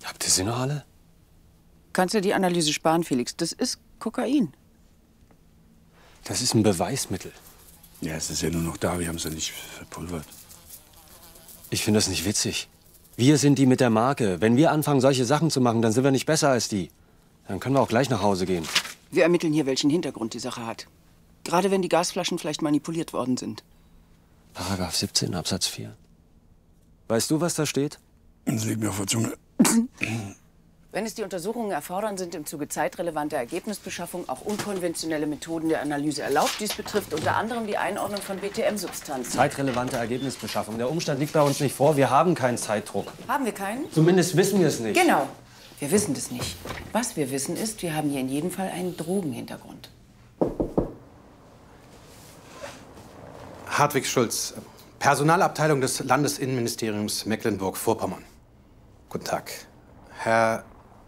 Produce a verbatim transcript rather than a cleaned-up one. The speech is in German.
Habt ihr sie noch alle? Kannst du die Analyse sparen, Felix? Das ist Kokain. Das ist ein Beweismittel. Ja, es ist ja nur noch da. Wir haben es ja nicht verpulvert. Ich finde das nicht witzig. Wir sind die mit der Marke. Wenn wir anfangen, solche Sachen zu machen, dann sind wir nicht besser als die. Dann können wir auch gleich nach Hause gehen. Wir ermitteln hier, welchen Hintergrund die Sache hat. Gerade wenn die Gasflaschen vielleicht manipuliert worden sind. Paragraph siebzehn, Absatz vier. Weißt du, was da steht? Das liegt mir auf der Zunge. Wenn es die Untersuchungen erfordern, sind im Zuge zeitrelevanter Ergebnisbeschaffung auch unkonventionelle Methoden der Analyse erlaubt. Dies betrifft unter anderem die Einordnung von B T M-Substanzen. Zeitrelevante Ergebnisbeschaffung. Der Umstand liegt bei uns nicht vor. Wir haben keinen Zeitdruck. Haben wir keinen? Zumindest wissen wir es nicht. Genau. Wir wissen das nicht. Was wir wissen ist, wir haben hier in jedem Fall einen Drogenhintergrund. Hartwig Schulz, Personalabteilung des Landesinnenministeriums Mecklenburg-Vorpommern. Guten Tag. Herr